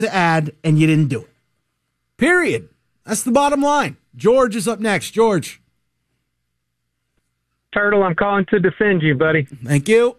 to add, and you didn't do it. Period. That's the bottom line. George is up next. George. Turtle, I'm calling to defend you, buddy. Thank you.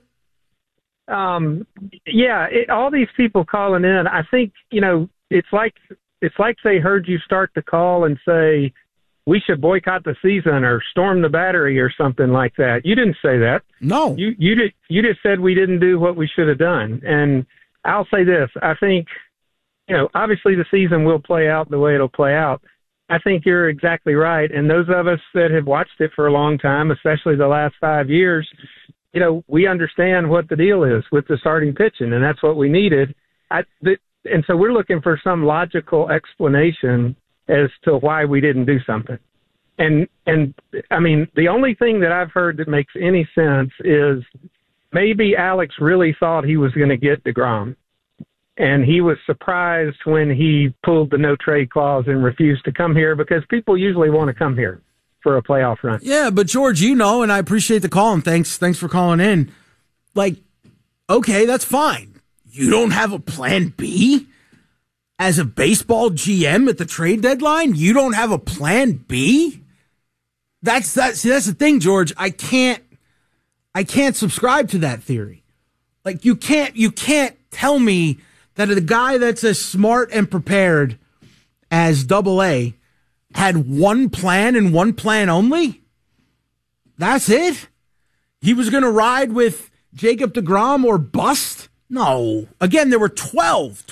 All these people calling in, I think, it's like they heard you start the call and say, we should boycott the season or storm the Battery or something like that. You didn't say that. No. You just said we didn't do what we should have done. And I'll say this. I think, obviously the season will play out the way it'll play out. I think you're exactly right. And those of us that have watched it for a long time, especially the last 5 years, we understand what the deal is with the starting pitching, and that's what we needed. And so we're looking for some logical explanation as to why we didn't do something. And I mean, the only thing that I've heard that makes any sense is maybe Alex really thought he was going to get DeGrom. And he was surprised when he pulled the no trade clause and refused to come here, because people usually want to come here for a playoff run. Yeah, but George, and I appreciate the call, and thanks for calling in. Okay, that's fine. You don't have a plan B? As a baseball GM at the trade deadline, you don't have a plan B? That's the thing, George. I can't subscribe to that theory. You can't tell me that a guy that's as smart and prepared as AA had one plan and one plan only? That's it? He was going to ride with Jacob deGrom or bust? No. Again, there were 12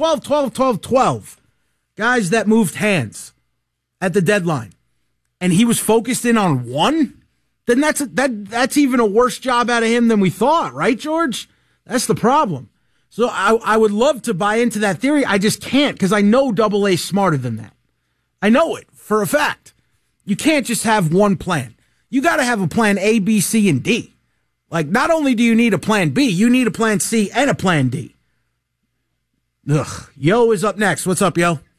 guys that moved hands at the deadline. And he was focused in on one? Then that's even a worse job out of him than we thought, right, George? That's the problem. So I would love to buy into that theory. I just can't, because I know AA's smarter than that. I know it for a fact. You can't just have one plan. You got to have a plan A, B, C, and D. Not only do you need a plan B, you need a plan C and a plan D. Ugh. Yo is up next. What's up, Yo?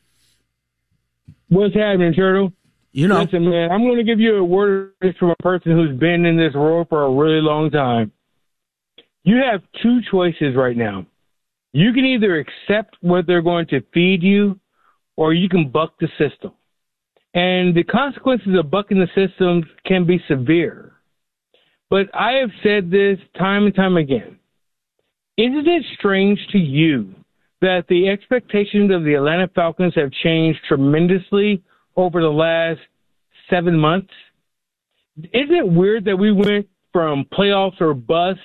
What's happening, Turtle? Listen, man, I'm going to give you a word from a person who's been in this role for a really long time. You have two choices right now. You can either accept what they're going to feed you, or you can buck the system. And the consequences of bucking the system can be severe. But I have said this time and time again. Isn't it strange to you that the expectations of the Atlanta Falcons have changed tremendously over the last 7 months? Isn't it weird that we went from playoffs or bust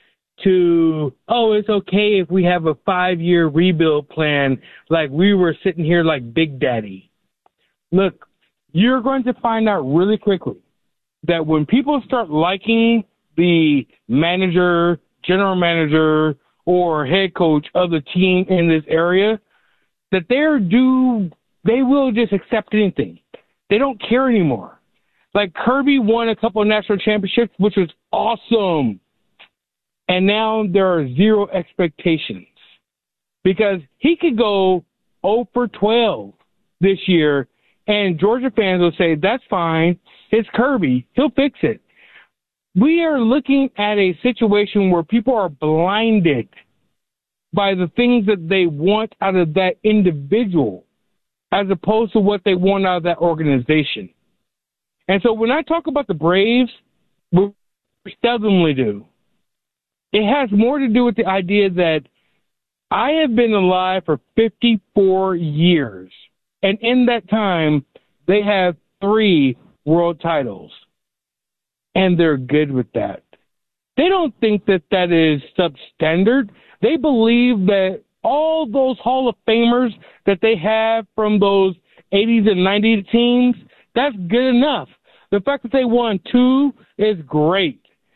to, it's okay if we have a 5-year rebuild plan, like we were sitting here like Big Daddy? Look, you're going to find out really quickly that when people start liking the manager, general manager, or head coach of the team in this area, that they will just accept anything. They don't care anymore. Kirby won a couple of national championships, which was awesome. And now there are zero expectations, because he could go 0 for 12 this year, and Georgia fans will say, that's fine. It's Kirby. He'll fix it. We are looking at a situation where people are blinded by the things that they want out of that individual, as opposed to what they want out of that organization. And so when I talk about the Braves, we seldomly do. It has more to do with the idea that I have been alive for 54 years. And in that time, they have 3 world titles. And they're good with that. They don't think that that is substandard. They believe that all those Hall of Famers that they have from those 80s and 90s teams, that's good enough. The fact that they won 2 is great.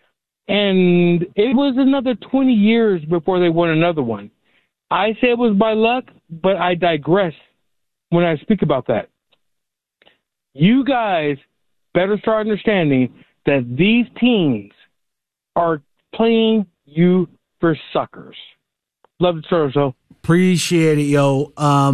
And it was another 20 years before they won another one. I say it was by luck, but I digress when I speak about that. You guys better start understanding that these teams are playing you for suckers. Love the service, though. Appreciate it, Yo.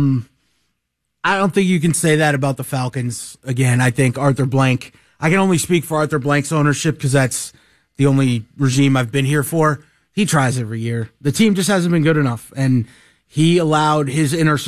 I don't think you can say that about the Falcons. Again, I think Arthur Blank, I can only speak for Arthur Blank's ownership because that's the only regime I've been here for. He tries every year. The team just hasn't been good enough. And he allowed his inner